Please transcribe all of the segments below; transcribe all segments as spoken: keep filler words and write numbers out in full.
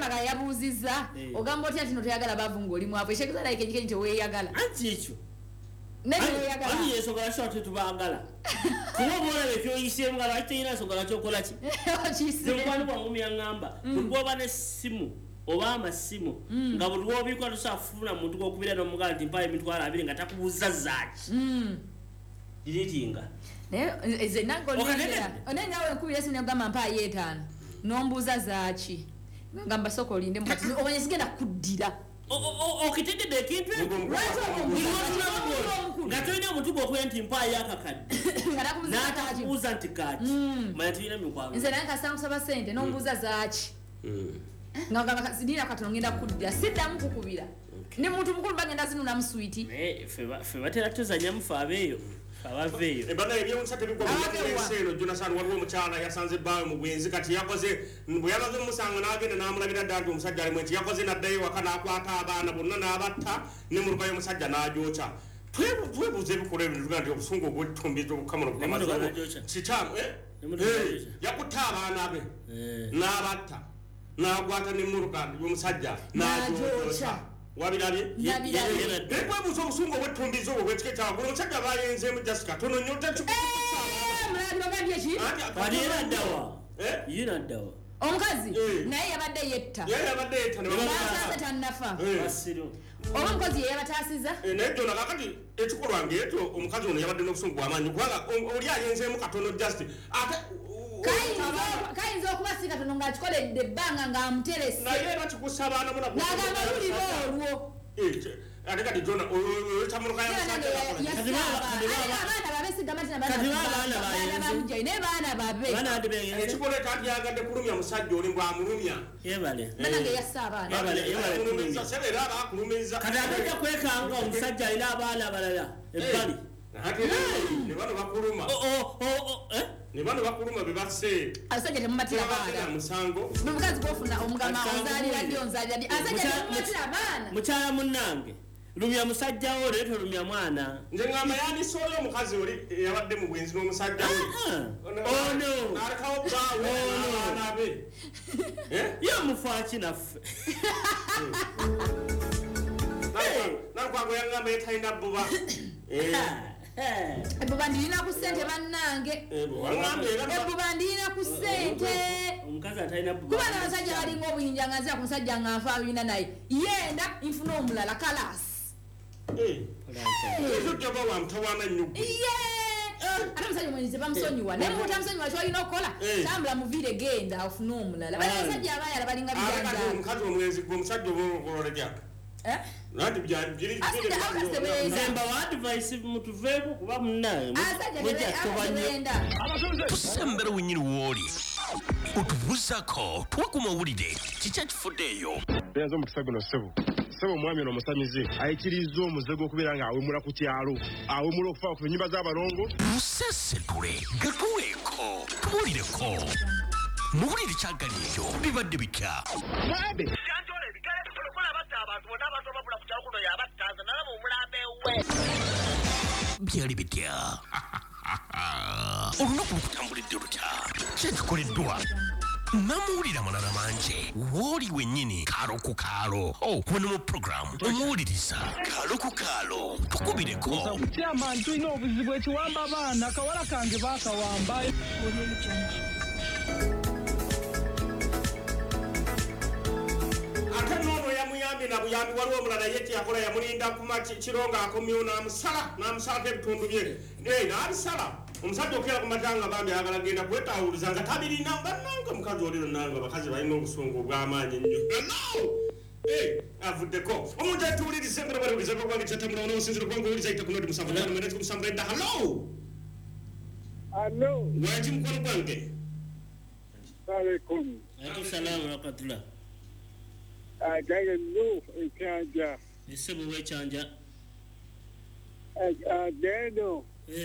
Magala yabuuzizza ogamba otya tino toyagala bavu ng'oli mwavu ekitegeeza like ekikenyi teweeyagala anti ekyo ani yensonga lwaki watu tetubaagala kuba obaolaba ekyoyiseemu nga lwaki teyina nsonga lwaki okola ki mukwano gwange yaŋŋamba buli lwoba n'essimu oba amasimu nga buli lwobikwa tosafuna muntu gwokubira n'omugala nti mpayo emitwalo abiri nga takubuuza zaaki diritinga nze nange nkubira esimu negamba mpaayo etaano nombuuza zaaki ngamba soko olinde mukati omanye sigenda kuddira okitedde ekintu nga tolina omuntu gwokuya nti mpaayo akakadde n'atakubuuza nti kaaki manya tulina mikwano nze naye kasita nkusaba ssente nombuuza zaaki nga ngamba sidira katono ngenda kuddira siddamu kukubira ne muntu mukulu bagenda zinunamu switi fe batera tuzanyamu fe abeeyo abaveeyo ebana ebyomusate bigwamuseeno Jonathan waliwo omukyala yasanze bbaawe mu bwenzi kati yakoze bwe yamaze omusanga n'agenda n'amulabira ddala nti omusajja alimu enti yakoze n'addayo waka n'akwata abaana bonna n'abatta ne mu lukayo omusajja n'agyokya twebuuza ebikola ebintu tugaa nti obusungu obwettumbiza obukamano kikyamu yakutta abaana be n'abatta n'agwata ne muruka y'omusajja n'agyokya wabirabye ekwebuuza obusungu obwettumbiza obwo bwekika kyawa guno omusajja bayenzeemu Jessica tono nnyo tekiyinaddawa omukazi naye yabadde yetta yabadde yetta basaase tannafa oba omukozi yeyabataasiza naye jona kakati ekikolwa ngaekyo omukazi ono yabadde n'obusungu bw'amaanyi kubanga oli ayenzeemu katono Just ate kayinza okuba si katono ng'akikoledde ebbanga ng'amuterese naye bakikusabaana n'agamba luliba olwo ate kati jona olutamunuka yamusajjanaye baana babe ekikola kati yagadde kulumya musajja oli bw'amulumya banange yassa abaana sebeera abakulumiza kati atajja kwekanga omusajja alina abaana abalala ebbali ate ne bano bakuluma ne bano bakuluma be basse asajja temumatira baana musango mukazi gwofuna omugama onzalira ddyo onzalira ddyo asajja temumatira baana mukyala munnange lumya musajja wo leero tolumya mwana nze ngamba yandisooyo omukazi oli yabadde mu bwenzi n'omusajja we ono n'alekawo bbaawe n'abaana be yamufa ki naffe nalukwago yaŋŋamba yetalina bbuba ebbuba ndiyina ku ssente bannange ebbuba ndiyina ku ssente kuba n'abasajja balinga obuyinja nga nzira ku musajja nga nfa abina naye yenda nfuna omulala kalasi ezojjaba wamutawaana nnyo ate omusajja omwenyize bamusonyiwa naye muntu amusonyiwa kyolina okukola tambula muviire genda ofune omulala bali abasajja abayala balinga bijanja omukazi omwenzi gwe omusajja obaololekya nati nzemba wa advice mutuveeko kuba munnaye tusembera wennyini wooli otubuuzako tuwe ku mawulire kiki ekifuddeeyo beyaza omukisa guno ssebo ssebo omwami ono omusamize ayikiriza omuze gw'okubeera ng'awemula ku kyalo awemula okufa ku nnyimba z'abalongo musesetule gatuweeko tubuulireko muwulire kyagali ekyo bibadde bitya mwabe abantu bonna abantu ababula ku kyalo kuno yabattaza nalaba omulambe we byali bitya olunaku lukutambulidde lutya kyekikoleddwa namuwulira malala manje wooli wennyini kaalo ku kaalo wano mu puroguramu omuwuliriza kaalo ku kaalo tukubireko kutyama ntulina obuzibu ekiwamba abaana akawala kange baakawamba ate noono yamuyambye nabuyambi waliwo omulala ye kyeyakola yamulinda kironga akomyewo n'amusala n'amusalako ebitundu bye n'abisala omusajja okera ku matanga bambi ayagala genda kwetawuliza nga tabirina bannange mukazi oliro nange abakazi balina obusungu obw'amaanyi ennyo avuddeko omuntu etuwuliriza embera bali wuliriza gwange kyatamula onosinzira kubanga owuliriza ite kunoti musanvu tano mwenda kikumusambula edda hallo hallo waki mukwano gwange alaikum alaikum salamu rahmatullah agaye no ekyanja esebo w'ekyanja ageno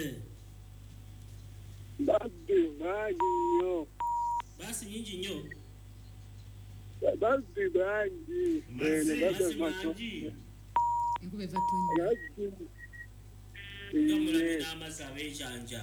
babbi bangi nnyo basi nyingi nnyo babbi bangi enkuba eva tonnya nga mulabe n'amazzi ab'ekyanja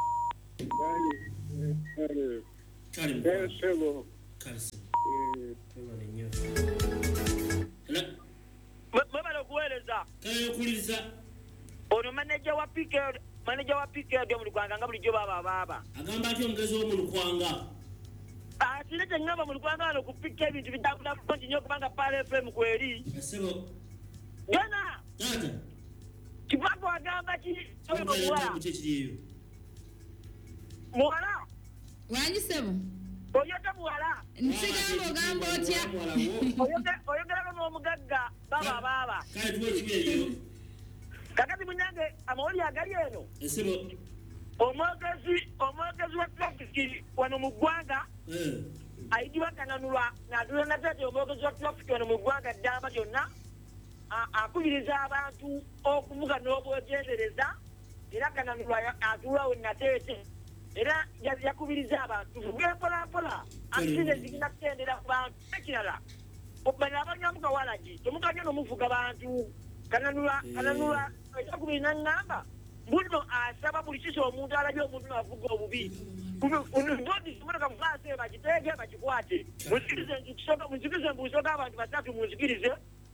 kale esebo kale mwebale okuweereza kale okuliriza ono manager wa P K manager wa P K dio mu Lugwanga nga bulijjo baba baba agamba ati omugezi wo mu Lukwanga ati ne ngamba mu Lugwanga ano ku P K ebintu bidakula konti nyo kubanga pale F M kweri asebo yana tata kipapo agamba ki oyo muwala kiriyo muwala wanyi sebo oyota muwala nsigamba ogamba otya oyogera n'omugagga baba baba kale tuwe kibeeyo kakati munyange amawuli agali eno esebo omwogezi omwogezi wa traffic wano mu ggwanga ayitibwa kananulwa n'atula natete omwogezi wa traffic wano mu ggwanga ddamba lyonna akubiriza abantu okuvuga n'obwegendereza era kananulwa atula we nateete era yakubiriza abantu tuvuge mpolampola akisinde zigina kutendera ku bantu ekirala obana abanyamuka walagi tomukanye n'omuvuga bantu kananula kananula ekakubiri nangamba mbuno asaba buli kisi omuntu alabye omuntu navuga obubi ndodi kimotoka mufase bakiteege bakikwate muzikirize nkisoka muzikirize mbusoka abantu basatu muzikirize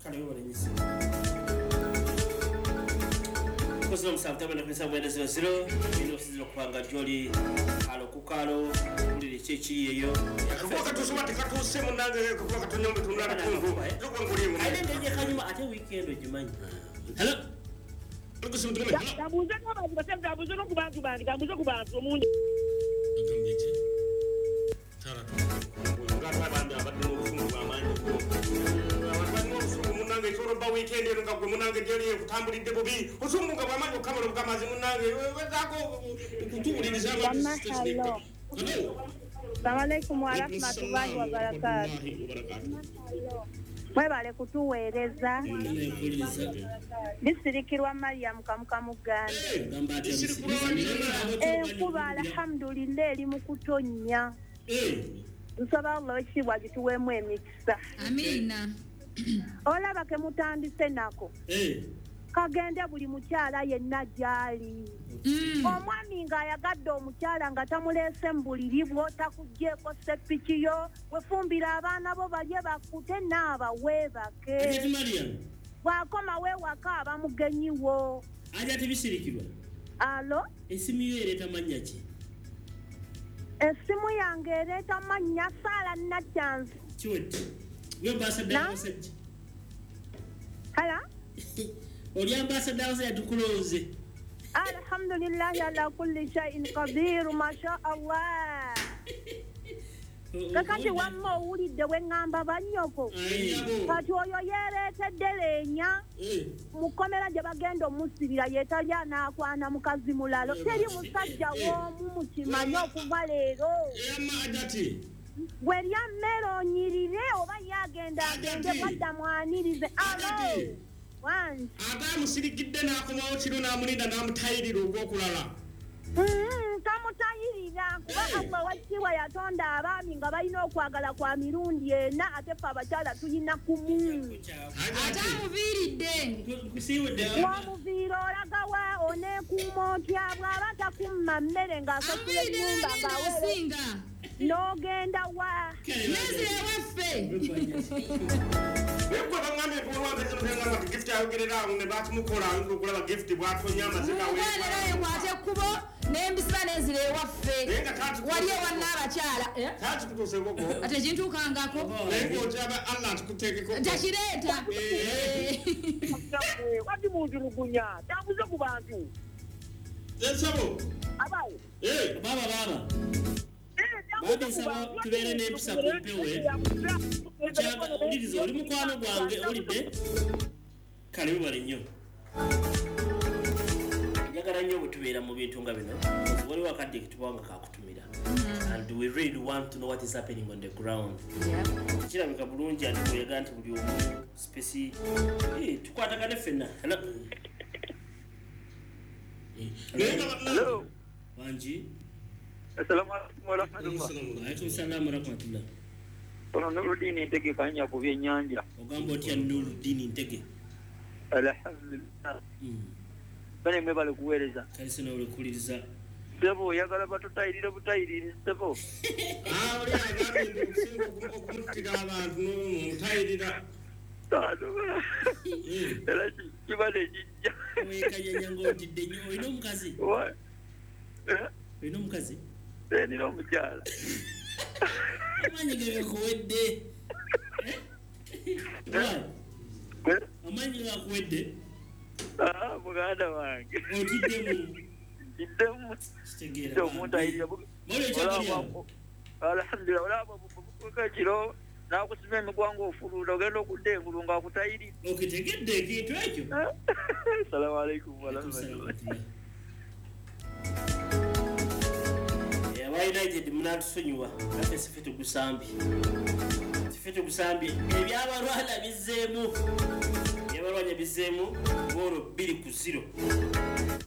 kozino musanvu tabana kwesa bwenda zero zero ino siziro kupanga joli kalo kukalo ndiri chechiri eyo kuba tusoma tikatuse munange kuba katonyombe tunala tundu lokwa ngulimu aide ndeje kanyuma ate weekend ojimanyi hello Tabuze n'abantu basente tabuze no ku bantu bandi tabuze ku bantu omuntu agambeje tara ngata bandi abadde n'obusungu bw'amaanyi abadde n'obusungu munange kyoro ba weekend eno nga gwe munange jeri ekutambulidde bubi obusungu nga bw'amaanyi okukamala obukamazi munange wezaako kutuwuliriza abantu. Assalamu alaikum wa rahmatullahi wa barakatuh. Mwebale kutuweereza disirikirwa Mariam Kamuka Muganda enkuba alhamdulillah eri mu kutonnya nsaba Allah ekitiibwa gituweemu emikisa amina olaba ke mutandise nako kagende buli mukyala yenna gyali omwami ng'ayagadde omukyala nga tamuleese mu buliri bw'otakuggyeko seppikiyo wefumbira abaana bo balye bakute naaba weebake bw'akoma weewaka abamugenyiwo aja tebisirikirwa alo esimu yo ereeta mannya ki esimu yange ereeta mannya Saala Najjanzi kiwedde we ambassador wasajja hala oli ambassador wasajja tukulooze alhamdulillah ala kulli shay'in qadir ma sha Allah kakati wamma owulidde bwe ŋŋamba bannyoko kati oyo yeereetedde leenya mukomera gye bagenda omusibira yeetali anaakwana mukazi mulalo teri musajja w'omu mukimanye okuva leero bwe lya mmere onyirire oba yagenda agende bwadda mwanirize alo wange abamusirikidde n'akomawo kiro n'amulinda n'amutayirira ogw'okulala tamutayirira kuba Allah w'ekitiibwa yatonda abaami nga balina okwagala kwa mirundi ena ate ffe abakyala tulina kumu ate amuviiridde w'omuviira olagawa oneekuuma otya bw'aba takumma mmere ng'asasula ennyumba ng'aweera n'ogenda wa nezire waffe Ekwa bangambye tuwanga zino zengamba ti gift ayogerera awo ne bakimukola okulaba gift bwatonya amazina we. Era kwate ekkubo n'embisira n'enzira ewaffe. Wali ewanna abakyala. Taati kutuse gogo. Ate ekintukangako. Naye okyaba Allah tukuteekeko. Takireeta. Wadi muntu lugunya tambuze ku bantu. Ensabo. Abawo. Eh, baba baba. Baba nsaba tubeere n'empisa ku mpewe. Kyaga uliriza oli mukwano gwange olidde kale bibale nnyo njagala nnyo bwetubeera mu bintu nga bino waliwo akadde ketubanga kakutumira and we really want to know what is happening on the ground kirabika bulungi ati bweyaga nti buli omu spesi tukwatagane ffenna Hello. Wanji. Assalamu alaikum wa rahmatullah. Wa alaikum salaam wa rahmatullah. Ono Nuruddin Ntege kanya ku byennyanja. Ogamba otya Nuruddin Ntege? Alhamdulillah. Bane mwebale kuweereza. Kale sino olekuliriza. Sebo yagala batutayirira butayirira sebo. Ah oli agambye okusinga okumutira abantu n'omutayirira. Era kibale kijja. Wekanyanya ng'otidde nnyo olina omukazi? Olina omukazi? Nina omukyala. Amanyi ge gakuwedde. Amanyi gakuwedde? Ah, muganda wange. Otiddemu? Tiddemu. Kitegeera. Omutayirira. Alhamdulillah, olaba bubuka kiro. Nakusima emigwango ofulula ogenda okudda engulu ng'akutayiri. Okitegedde ekintu ekyo? Assalamu alaikum warahmatullahi. Abalina gye munatusonyiwa ate sife tugusambye. Sife tugusambye. Ebyabalwana bizzeemu. Ebyabalwanya bizzeemu bwolo bbiri ku zero.